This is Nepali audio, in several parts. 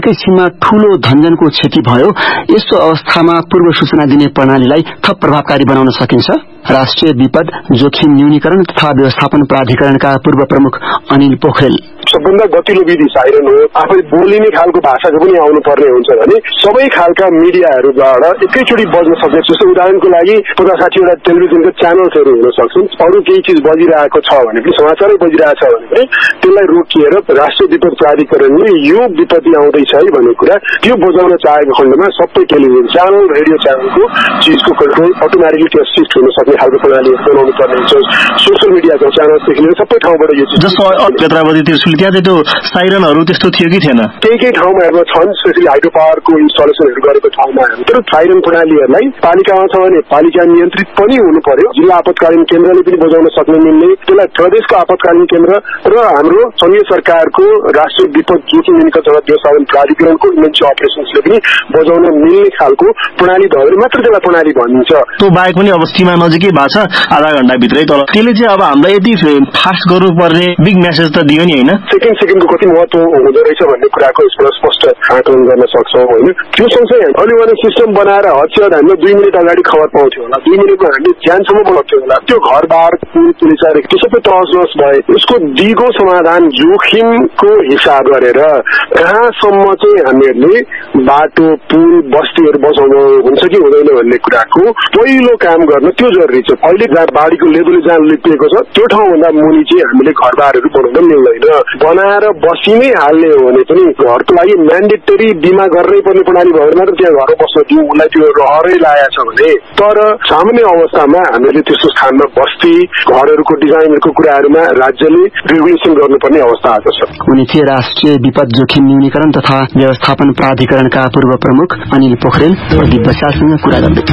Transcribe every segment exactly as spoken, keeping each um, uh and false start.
एकैछिनमा ठूलो धनजनको क्षति भयो। यस्तो अवस्थामा पूर्व सूचना दिने प्रणालीलाई थप प्रभावकारी बनाउन सकिन्छ। राष्ट्रिय विपद जोखिम न्यूनीकरण तथा व्यवस्थापन प्राधिकरणका पूर्व प्रमुख अनिल पोखरेल सबभन्दा गतिलो विधि साइरन हो। आफै बोलिने खालको भाषाको पनि आउनु पर्ने हुन्छ भने सबै खालका मिडियाहरूबाट एकैचोटि बज्न सक्ने। जस्तो उदाहरणको लागि पचास साठीवटा टेलिभिजनको च्यानल्सहरू हुन सक्छन्। अरू केही चिज बजिरहेको छ भने पनि समाचारै बजिरहेछ भने पनि त्यसलाई रोकिएर राष्ट्रिय विपद प्राधिकरणले यो विपत्ति आउँदैछ है भन्ने कुरा त्यो बजाउन चाहेको खण्डमा सबै टेलिभिजन च्यानल रेडियो च्यानलको चिजको कन्ट्रोल अटोमेटिकली त्यो शिफ्ट हुन सक्ने खालको प्रणाली बनाउनु पर्ने हुन्छ। सोसियल मिडियाको च्यानलदेखि लिएर सबै ठाउँबाट यो जस्तो क्षेत्रवादी त्रिशुल त्यहाँ चाहिँ त्यो साइरनहरू त्यस्तो थियो कि थिएन? केही केही ठाउँमा हेर्न छन्, स्पेशली हाइड्रो पावरको इन्स्टलेसनहरू गरेको ठाउँमा तर साइरन प्रणालीहरूलाई पालिकामा छ भने पालिका नियन्त्रित पनि हुनु पर्यो। जिल्ला आपतकालीन केन्द्रले पनि बजाउन सक्ने मिल्ने, त्यसलाई प्रदेशको आपतकालीन केन्द्र र हाम्रो संघीय सरकारको राष्ट्रिय विपद जोखिम न्यूनीकरण तथा व्यवस्थापन प्राधिकरणको इमर्जेन्सी अपरेसन्सले पनि बजाउन मिल्ने खालको प्रणाली भयो भने मात्र त्यसलाई प्रणाली भनिन्छ। त्यो बाहेक पनि अब सीमा नजिकै भएको छ आधा घण्टाभित्रै, तर त्यसले चाहिँ अब हामीलाई यति फास्ट गर्नुपर्ने बिग मेसेज त दियो नि होइन? सेकेन्ड सेकेन्डको कति महत्व हुँदो रहेछ भन्ने कुराको यसबाट स्पष्ट आकलन गर्न सक्छौँ होइन। त्यो सँगसँगै अर्ली वार्निङ सिस्टम बनाएर हदसम्म हामीले दुई मिनट अगाडि खबर पाउँथ्यौँ होला, दुई मिनटमा हामीले ज्यानसम्म बनाउँथ्यौँ होला। त्यो घरबार पुल पुलिस त्यो सबै तहस नहस भए यसको दिगो समाधान जोखिमको हिसाब गरेर कहाँसम्म चाहिँ हामीहरूले बाटो पुल बस्तीहरू बचाउनु हुन्छ कि हुँदैन भन्ने कुराको पहिलो काम गर्न त्यो जरुरी छ। अहिले जहाँ बाढीको लेभल जहाँ लिपिएको छ त्यो ठाउँभन्दा मुनि चाहिँ हामीले घरबारहरू बनाउन मिल्दैन। बनाएर बसी नै हाल्ने हो भने पनि घरको लागि म्यान्डेटरी बिमा गर्नै पर्ने प्रणाली भयो भने मात्र त्यहाँ घर बस्न दिउँ, उसलाई त्यो रहरै लागेको छ भने। तर सामान्य अवस्थामा हामीले त्यस्तो स्थानमा बस्ती घरहरूको डिजाइनहरूको कुराहरूमा राज्यले रेगुलेसन गर्नुपर्ने अवस्था आएको छ। उनी थिए राष्ट्रिय विपद जोखिम न्यूनीकरण तथा व्यवस्थापन प्राधिकरणका पूर्व प्रमुख अनिल पोखरेल प्रदीप बस्यालसँग कुरा गर्दै।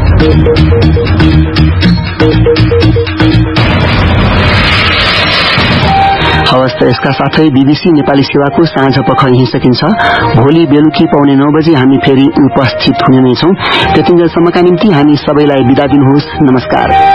हवस् त यसका साथै बीबीसी नेपाली सेवाको साँझ पख यही सकिन्छ। भोलि बेलुकी पाउने नौ बजे हामी फेरि उपस्थित हुने नै छौं। त्यतिन्जेलसम्मका निम्ति हामी सबैलाई बिदा दिनुहोस्। नमस्कार।